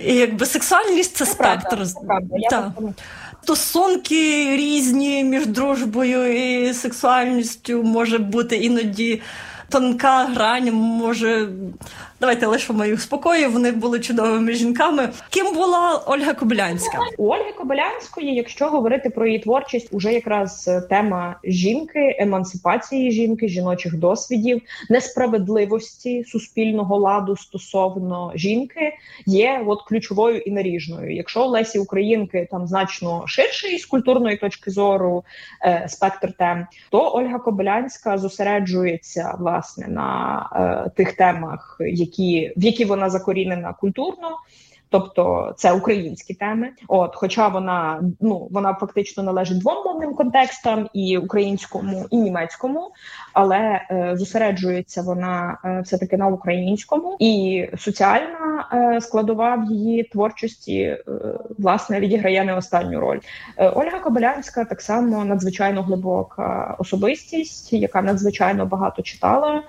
І якби сексуальність – це спектр. Правда. Стосунки різні між дружбою і сексуальністю, може бути іноді тонка грань, може... Давайте лишимо їх в спокої, вони були чудовими жінками. Ким була Ольга Кобилянська? У Ольги Кобилянської, якщо говорити про її творчість, уже якраз тема жінки, емансипації жінки, жіночих досвідів, несправедливості суспільного ладу стосовно жінки є от ключовою і наріжною. Якщо у Лесі Українки там значно ширший з культурної точки зору спектр тем, то Ольга Кобилянська зосереджується, власне, на тих темах, в які вона закорінена культурно, тобто це українські теми. Хоча вона фактично належить двом мовним контекстам, і українському, і німецькому, але зосереджується вона все-таки на українському. І соціальна складова в її творчості, власне, відіграє не останню роль. Ольга Кобилянська так само надзвичайно глибока особистість, яка надзвичайно багато читала,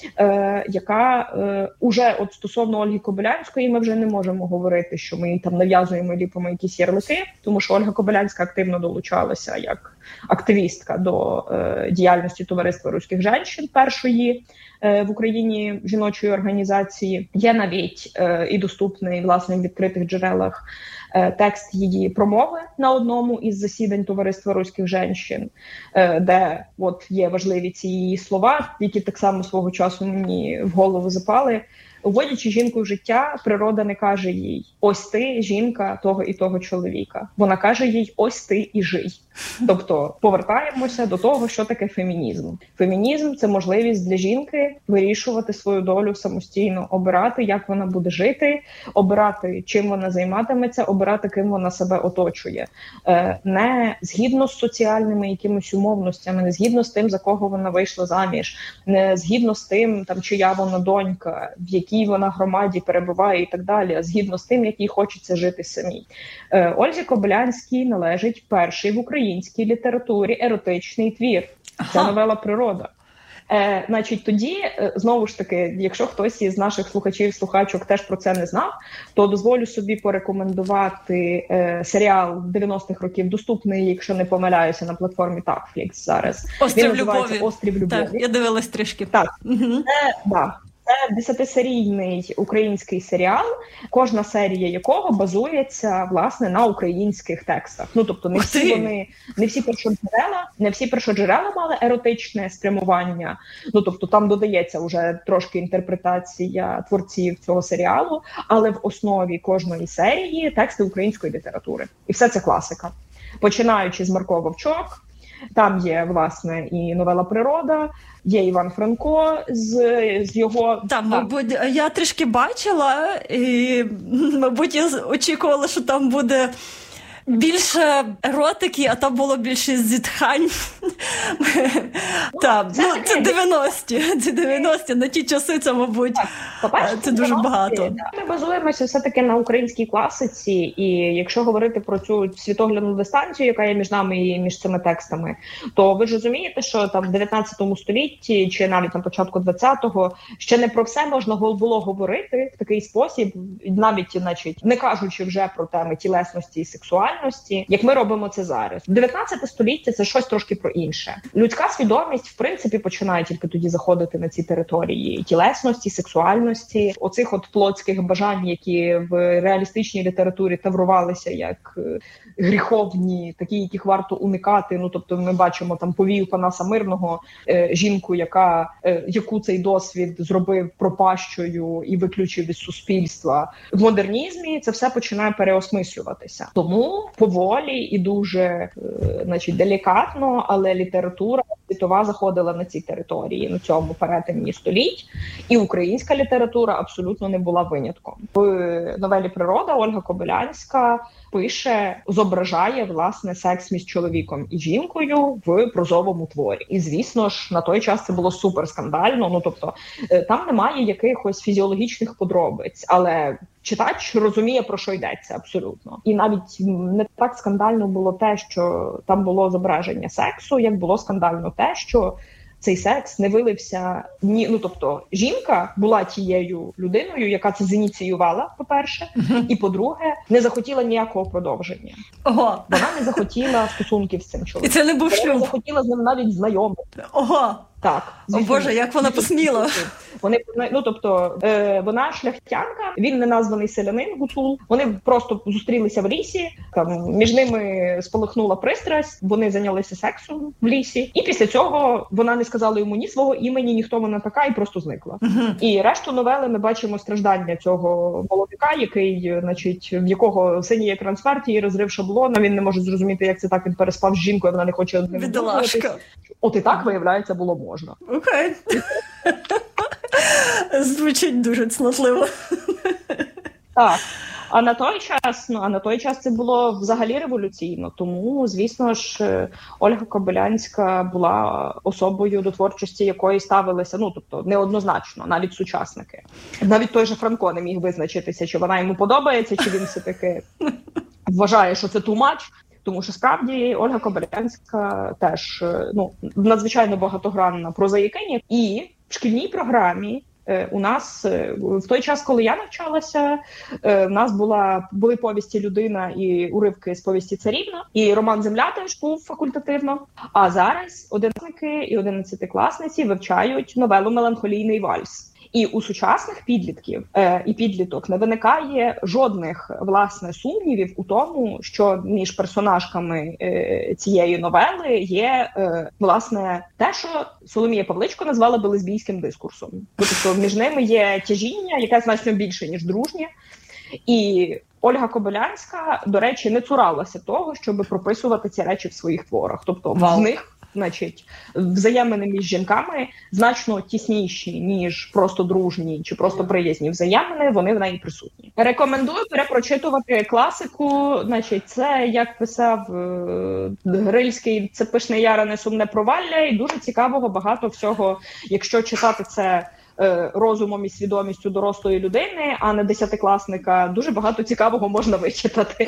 яка уже от стосовно Ольги Кобилянської ми вже не можемо говорити, що ми їй там нав'язуємо і ліпимо якісь ярлики, тому що Ольга Кобилянська активно долучалася як активістка до діяльності Товариства руських жінок, першої в Україні жіночої організації. Є навіть і доступний, власне, в відкритих джерелах текст її промови на одному із засідань Товариства руських жінок, де от є важливі ці її слова, які так само свого часу мені в голову запали. Уводячи жінку в життя, природа не каже їй: ось ти, жінка того і того чоловіка. Вона каже їй: ось ти і жий. Тобто повертаємося до того, що таке фемінізм. Фемінізм – це можливість для жінки вирішувати свою долю самостійно, обирати, як вона буде жити, обирати, чим вона займатиметься, обирати, ким вона себе оточує. Не згідно з соціальними якимись умовностями, не згідно з тим, за кого вона вийшла заміж, не згідно з тим, там, чия вона донька, в якій вона громаді перебуває і так далі, а згідно з тим, як їй хочеться жити самій. Ользі Кобилянській належить перший в українській літературі еротичний твір. Це новела «Природа». Значить, тоді, знову ж таки, якщо хтось із наших слухачів-слухачок теж про це не знав, то дозволю собі порекомендувати серіал 90-х років, доступний, якщо не помиляюся, на платформі Netflix зараз. «Острів любові». «Острів любові». Так, я дивилась трішки. Так, Це 10-серійний український серіал, кожна серія якого базується, власне, на українських текстах. Ну, тобто не всі першоджерела мали еротичне спрямування. Ну, тобто там додається вже трошки інтерпретація творців цього серіалу, але в основі кожної серії тексти української літератури. І все це класика. Починаючи з Марко Вовчок, там є, власне, і новела «Природа», є Іван Франко з його... Мабуть, я трішки бачила, і, мабуть, я очікувала, що там буде більше еротики, а там було більше зітхань. Це 90-ті. На ті часи це, мабуть, це дуже багато. Ми базуємося все-таки на українській класиці, і якщо говорити про цю світоглядну дистанцію, яка є між нами і між цими текстами, то ви ж розумієте, що там в 19 столітті, чи навіть на початку 20-го, ще не про все можна було говорити в такий спосіб, навіть, значить, не кажучи вже про теми тілесності і сексуальності, як ми робимо це зараз. 19 століття – це щось трошки про інше. Людська свідомість, в принципі, починає тільки тоді заходити на ці території тілесності, сексуальності, оцих от плотських бажань, які в реалістичній літературі таврувалися як гріховні, такі, яких варто уникати. Ну, тобто ми бачимо там повію Панаса Мирного, жінку, яку цей досвід зробив пропащою і виключив із суспільства. В модернізмі це все починає переосмислюватися. Тому поволі і дуже, значить, делікатно, але література світова заходила на ці території, на цьому перетині століть, і українська література абсолютно не була винятком. В новелі «Природа» Ольга Кобилянська зображає, власне, секс між чоловіком і жінкою в прозовому творі. І, звісно ж, на той час це було супер скандально, ну, тобто, там немає якихось фізіологічних подробиць, але читач розуміє, про що йдеться абсолютно. І навіть не так скандально було те, що там було зображення сексу, як було скандально те, що цей секс не вилився тобто жінка була тією людиною, яка це зініціювала, по-перше, і по-друге, не захотіла ніякого продовження. Ого. Вона не захотіла стосунків з цим чоловіком. І це не був шлюб. Вона не захотіла з ним навіть знайомити. Ого. Так. О Боже, як вона посміла. Вона шляхтянка, він не названий селянин Гуцул. Вони просто зустрілися в лісі, там між ними спалахнула пристрасть, вони зайнялися сексом в лісі. І після цього вона не сказала йому ні свого імені, ні хто вона така, і просто зникла. І решту новели ми бачимо страждання цього молодика, який, значить, в якого синій екран смерті і розрив шаблона, він не може зрозуміти, як це так, він переспав з жінкою, вона не хоче одним віддалашка. От і так, виявляється, було можна. Окей. Звучить дуже цнотливо. Так. А на той час це було взагалі революційно. Тому, звісно ж, Ольга Кобилянська була особою, до творчості якої ставилися, неоднозначно, навіть сучасники. Навіть той же Франко не міг визначитися, чи вона йому подобається, чи він все-таки вважає, що це too much. Тому що, справді, Ольга Кобилянська теж надзвичайно багатогранна прозаїкиня. І в шкільній програмі у нас в той час, коли я навчалася, в нас були повісті «Людина» і уривки з повісті «Царівна», і роман «Земля» теж був факультативно. А зараз одинадцятники і 11-класниці вивчають новелу «Меланхолійний вальс». І у сучасних підлітків і підліток не виникає жодних, власне, сумнівів у тому, що між персонажками цієї новели є, власне, те, що Соломія Павличко назвала би лесбійським дискурсом. Тобто між ними є тяжіння, яке значно більше, ніж дружнє. І Ольга Кобилянська, до речі, не цуралася того, щоб прописувати ці речі в своїх творах. Тобто в них, значить, взаємини між жінками значно тісніші, ніж просто дружні чи просто приязні взаємини, вони в неї присутні. Рекомендую перепрочитувати класику, значить, це, як писав Грильський, це пишне ярене сумне провалля, і дуже цікавого багато всього, якщо читати це розумом і свідомістю дорослої людини, а не десятикласника, дуже багато цікавого можна вичитати.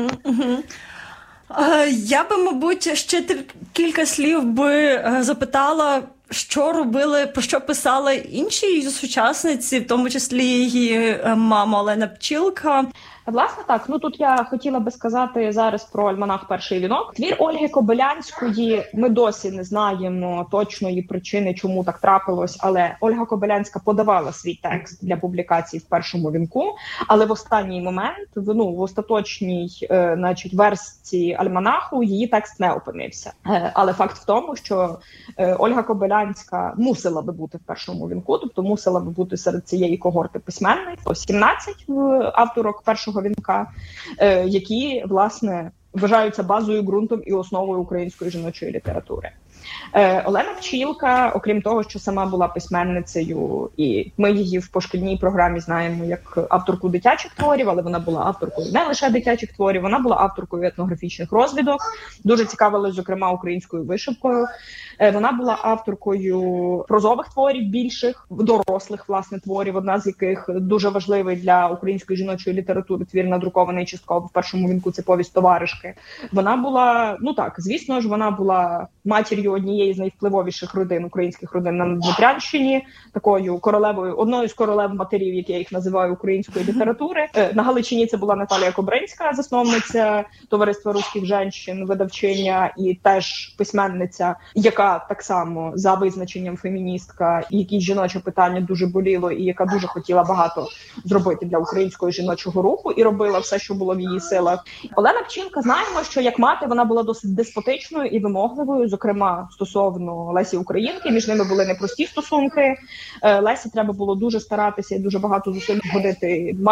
Я би, мабуть, ще кілька слів би запитала, що робили, про що писали інші її сучасниці, в тому числі її мама Олена Пчілка. Власне, так. Тут я хотіла би сказати зараз про альманах «Перший вінок». Твір Ольги Кобилянської, ми досі не знаємо точної причини, чому так трапилось, але Ольга Кобилянська подавала свій текст для публікації в «Першому вінку», але в останній момент, в остаточній, значить, версії альманаху її текст не опинився. Але факт в тому, що Ольга Кобилянська мусила би бути в «Першому вінку», тобто мусила би бути серед цієї когорти письменників. 17 авторок «Першого вінка», які, власне, вважаються базою, ґрунтом і основою української жіночої літератури. Олена Пчілка, окрім того, що сама була письменницею, і ми її в пошкільній програмі знаємо як авторку дитячих творів, але вона була авторкою не лише дитячих творів, вона була авторкою етнографічних розвідок, дуже цікавилась, зокрема, українською вишивкою. Вона була авторкою прозових творів більших, дорослих, власне, творів, одна з яких дуже важливий для української жіночої літератури твір, надрукований частково в «Першому вінку», це повість «Товаришки». Вона була, звісно ж, вона була матір'ю однієї з найвпливовіших родин, українських родин на Дніпрянщині, такою королевою, одною з королев матерів, як я їх називаю, української літератури. На Галичині це була Наталія Кобринська, засновниця Товариства руських жінок, видавчиня і теж письменниця, яка так само за визначенням феміністка, якій жіноче питання дуже боліло і яка дуже хотіла багато зробити для українського жіночого руху і робила все, що було в її силах. Олена Пчілка, знаємо, що як мати вона була досить деспотичною і вимогливою, зокрема стосовно Лесі Українки, між ними були непрості стосунки. Лесі треба було дуже старатися і дуже багато зусиль вгодити